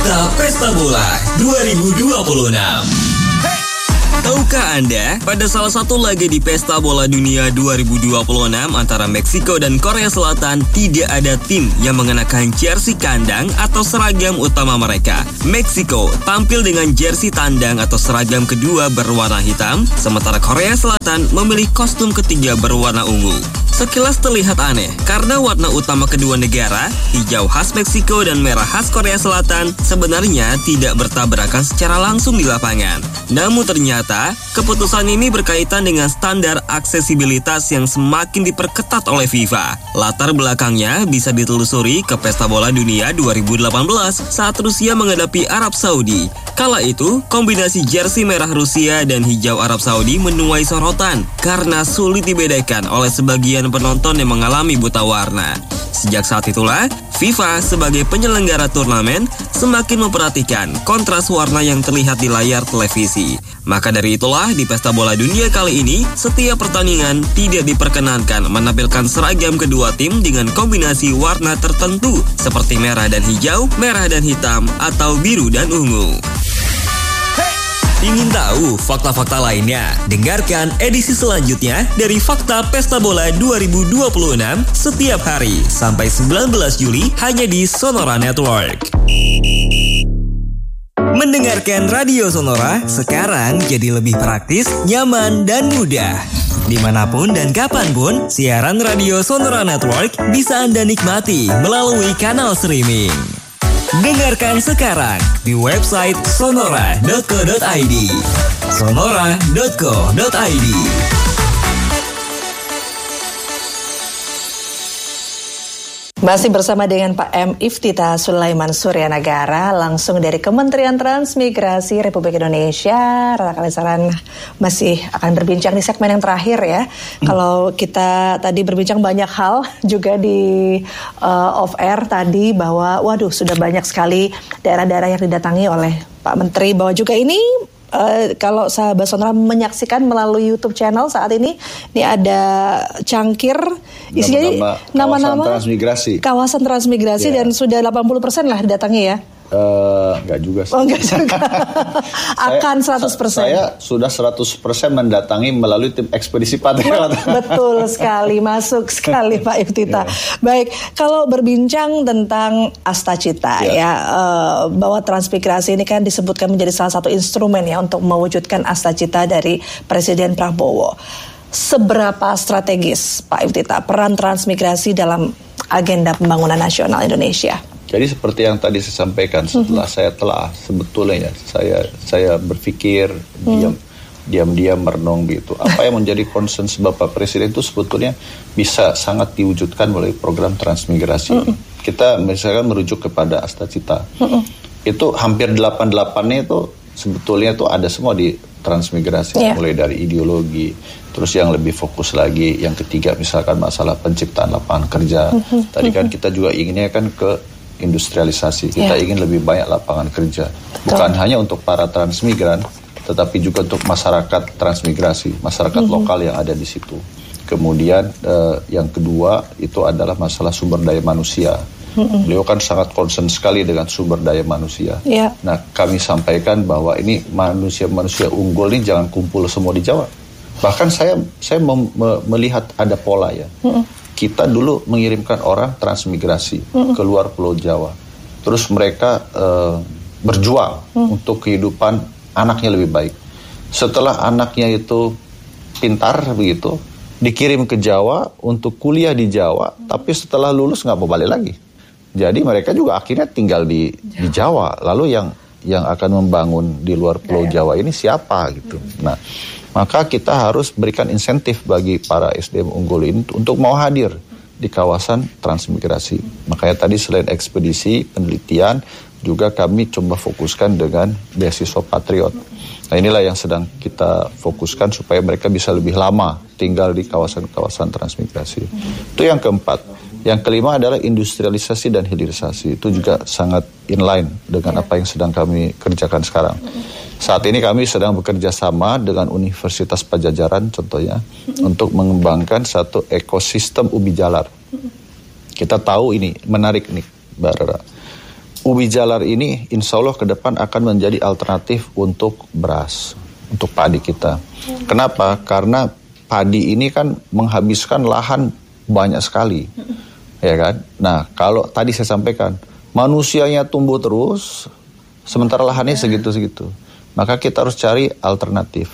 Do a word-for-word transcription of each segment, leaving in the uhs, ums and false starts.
Fakta Pesta Bola dua ribu dua puluh enam. Tahukah Anda, pada salah satu laga di Pesta Bola Dunia dua ribu dua puluh enam antara Meksiko dan Korea Selatan, tidak ada tim yang mengenakan jersey kandang atau seragam utama mereka. Meksiko tampil dengan jersey tandang atau seragam kedua berwarna hitam, sementara Korea Selatan memilih kostum ketiga berwarna ungu. Sekilas terlihat aneh, karena warna utama kedua negara, hijau khas Meksiko dan merah khas Korea Selatan, sebenarnya tidak bertabrakan secara langsung di lapangan. Namun ternyata, keputusan ini berkaitan dengan standar aksesibilitas yang semakin diperketat oleh FIFA. Latar belakangnya bisa ditelusuri ke Pesta Bola Dunia dua ribu delapan belas saat Rusia menghadapi Arab Saudi. Kala itu, kombinasi jersey merah Rusia dan hijau Arab Saudi menuai sorotan karena sulit dibedakan oleh sebagian penonton yang mengalami buta warna. Sejak saat itulah, FIFA sebagai penyelenggara turnamen semakin memperhatikan kontras warna yang terlihat di layar televisi. Maka dari itulah di Pesta Bola Dunia kali ini, setiap pertandingan tidak diperkenankan menampilkan seragam kedua tim dengan kombinasi warna tertentu seperti merah dan hijau, merah dan hitam, atau biru dan ungu. Ingin tahu fakta-fakta lainnya? Dengarkan edisi selanjutnya dari Fakta Pesta Bola dua ribu dua puluh enam setiap hari sampai sembilan belas Juli hanya di Sonora Network. Mendengarkan Radio Sonora sekarang jadi lebih praktis, nyaman, dan mudah. Dimanapun dan kapanpun, siaran Radio Sonora Network bisa Anda nikmati melalui kanal streaming. Dengarkan sekarang di website sonora dot co dot i d. sonora dot co dot i d. Masih bersama dengan Pak M. Iftitah Sulaiman Suryanagara langsung dari Kementerian Transmigrasi Republik Indonesia. Rara Kalisaran masih akan berbincang di segmen yang terakhir ya. Hmm. Kalau kita tadi berbincang banyak hal juga di uh, off air tadi bahwa waduh sudah banyak sekali daerah-daerah yang didatangi oleh Pak Menteri, bahwa juga ini Uh, kalau sahabat Sonora menyaksikan melalui YouTube channel saat ini, ini ada cangkir isinya nama-nama kawasan transmigrasi, kawasan transmigrasi yeah. Dan sudah delapan puluh persen lah didatangi ya. Uh, enggak juga sih. Oh, enggak juga. Akan seratus persen. Saya sudah seratus persen mendatangi melalui tim ekspedisi Patriot. Betul sekali, masuk sekali Pak Iftitah. Yeah. Baik, kalau berbincang tentang Astacita yeah. ya, uh, bahwa transmigrasi ini kan disebutkan menjadi salah satu instrumen ya untuk mewujudkan Astacita dari Presiden Prabowo. Seberapa strategis Pak Iftitah peran transmigrasi dalam agenda pembangunan nasional Indonesia? Jadi seperti yang tadi saya sampaikan, setelah mm-hmm. saya telah sebetulnya ya, saya saya berpikir mm. diam diam-diam merenung gitu. Apa yang menjadi concern Bapak Presiden itu sebetulnya bisa sangat diwujudkan melalui program transmigrasi. Mm-hmm. Kita misalkan merujuk kepada Astacita. Mm-hmm. Itu hampir delapan puluh delapan-nya itu sebetulnya itu ada semua di transmigrasi, yeah. mulai dari ideologi, terus yang lebih fokus lagi, yang ketiga misalkan masalah penciptaan lapangan kerja. Mm-hmm. Tadi kan kita juga inginnya kan ke industrialisasi, kita yeah. ingin lebih banyak lapangan kerja. Betul. Bukan hanya untuk para transmigran, tetapi juga untuk masyarakat transmigrasi, masyarakat mm-hmm. lokal yang ada di situ. Kemudian uh, yang kedua itu adalah masalah sumber daya manusia. Mm-hmm. Beliau kan sangat concern sekali dengan sumber daya manusia. Yeah. Nah, kami sampaikan bahwa ini manusia-manusia unggul ini jangan kumpul semua di Jawa. Bahkan saya saya mem- me- melihat ada pola ya. Mm-hmm. Kita dulu mengirimkan orang transmigrasi mm-hmm. ke luar Pulau Jawa. Terus mereka uh, berjuang mm. untuk kehidupan anaknya lebih baik. Setelah anaknya itu pintar begitu, dikirim ke Jawa untuk kuliah di Jawa, mm. tapi setelah lulus nggak mau balik lagi. Jadi mereka juga akhirnya tinggal di, di Jawa. Lalu yang yang akan membangun di luar Pulau yeah. Jawa ini siapa gitu. Nah, maka kita harus berikan insentif bagi para S D M unggul ini untuk mau hadir di kawasan transmigrasi. Makanya tadi selain ekspedisi, penelitian, juga kami coba fokuskan dengan beasiswa Patriot. Nah inilah yang sedang kita fokuskan supaya mereka bisa lebih lama tinggal di kawasan-kawasan transmigrasi. Hmm. Itu yang keempat. Yang kelima adalah industrialisasi dan hilirisasi. Itu juga sangat inline dengan apa yang sedang kami kerjakan sekarang. Saat ini kami sedang bekerja sama dengan Universitas Padjadjaran contohnya mm-hmm. untuk mengembangkan satu ekosistem ubi jalar. Mm-hmm. Kita tahu ini menarik nih, Mbak Rara. ubi jalar ini insya Allah ke depan akan menjadi alternatif untuk beras, untuk padi kita. Kenapa? Karena padi ini kan menghabiskan lahan banyak sekali, ya kan? Nah, kalau tadi saya sampaikan, manusianya tumbuh terus, sementara lahannya segitu-segitu. Maka kita harus cari alternatif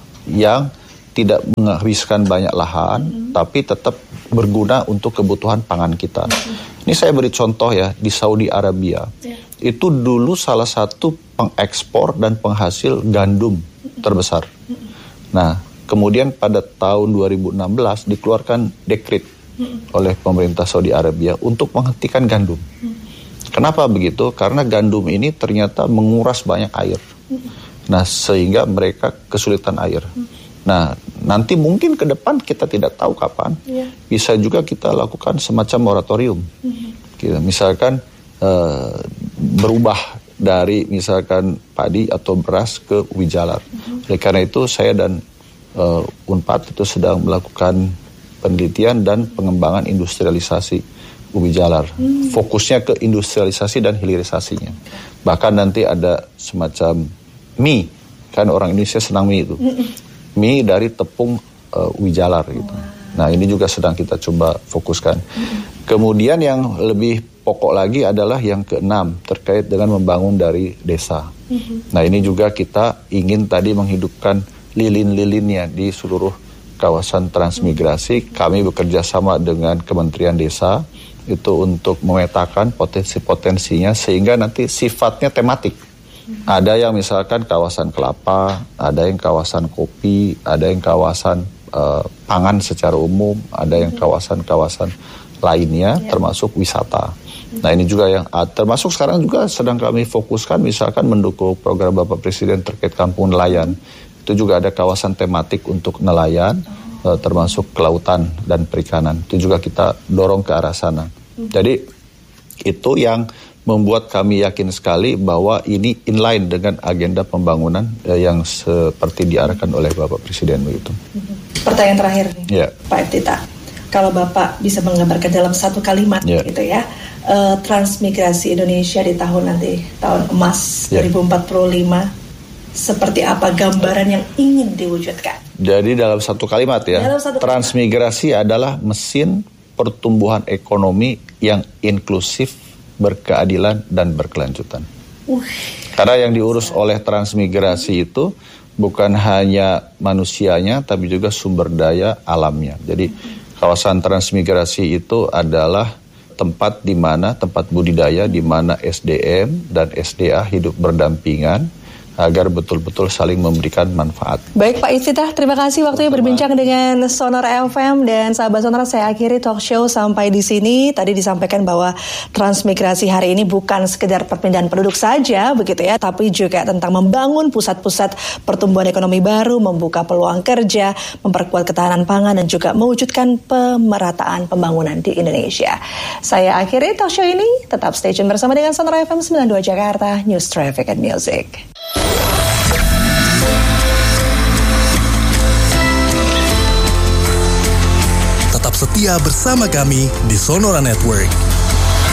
yang tidak menghabiskan banyak lahan, mm-hmm. tapi tetap berguna untuk kebutuhan pangan kita. Mm-hmm. Ini saya beri contoh ya, di Saudi Arabia, yeah. itu dulu salah satu pengekspor dan penghasil gandum mm-hmm. terbesar. Mm-hmm. Nah, kemudian pada tahun dua ribu enam belas dikeluarkan dekret mm-hmm. oleh pemerintah Saudi Arabia untuk menghentikan gandum. Mm-hmm. Kenapa begitu? Karena gandum ini ternyata menguras banyak air. Mm-hmm. Nah, sehingga mereka kesulitan air. Mm-hmm. Nah, nanti mungkin ke depan kita tidak tahu kapan, yeah. bisa juga kita lakukan semacam moratorium. Mm-hmm. Gitu. Misalkan uh, berubah dari misalkan padi atau beras ke ubi jalar. Mm-hmm. Oleh karena itu saya dan uh, Unpad itu sedang melakukan penelitian dan pengembangan industrialisasi ubi jalar. Mm-hmm. Fokusnya ke industrialisasi dan hilirisasinya. Bahkan nanti ada semacam mie, kan orang Indonesia senang mie itu. Mm-hmm. Mie dari tepung uh, ubi jalar gitu. Wow. Nah, ini juga sedang kita coba fokuskan. Mm-hmm. Kemudian yang lebih pokok lagi adalah yang keenam terkait dengan membangun dari desa. Mm-hmm. Nah, ini juga kita ingin tadi menghidupkan lilin-lilinnya di seluruh kawasan transmigrasi. Mm-hmm. Kami bekerja sama dengan Kementerian Desa itu untuk memetakan potensi-potensinya sehingga nanti sifatnya tematik. Ada yang misalkan kawasan kelapa, ada yang kawasan kopi, ada yang kawasan uh, pangan secara umum, ada yang kawasan-kawasan lainnya yeah. termasuk wisata. Nah, ini juga yang uh, termasuk sekarang juga sedang kami fokuskan misalkan mendukung program Bapak Presiden terkait kampung nelayan. Itu juga ada kawasan tematik untuk nelayan, uh, termasuk kelautan dan perikanan. Itu juga kita dorong ke arah sana. Jadi itu yang membuat kami yakin sekali bahwa ini inline dengan agenda pembangunan eh, yang seperti diarahkan oleh Bapak Presiden begitu. Pertanyaan terakhir nih, yeah. Pak Iftitah. Kalau Bapak bisa menggambarkan dalam satu kalimat yeah. gitu ya, uh, transmigrasi Indonesia di tahun nanti, tahun emas yeah. dua ribu empat puluh lima, seperti apa gambaran yang ingin diwujudkan? Jadi dalam satu kalimat ya, satu transmigrasi kalimat. adalah mesin pertumbuhan ekonomi yang inklusif, berkeadilan dan berkelanjutan. Uh. Karena yang diurus oleh transmigrasi itu bukan hanya manusianya, tapi juga sumber daya alamnya. Jadi kawasan transmigrasi itu adalah tempat di mana tempat budidaya di mana S D M dan S D A hidup berdampingan agar betul-betul saling memberikan manfaat. Baik Pak Iftitah, terima kasih waktunya berbincang dengan Sonora F M dan sahabat Sonora. Saya akhiri talk show sampai di sini. Tadi disampaikan bahwa transmigrasi hari ini bukan sekedar perpindahan penduduk saja begitu ya, tapi juga tentang membangun pusat-pusat pertumbuhan ekonomi baru, membuka peluang kerja, memperkuat ketahanan pangan dan juga mewujudkan pemerataan pembangunan di Indonesia. Saya akhiri talk show ini. Tetap stay tune bersama dengan Sonora F M sembilan puluh dua Jakarta, News, Traffic and Music. Tetap setia bersama kami di Sonora Network.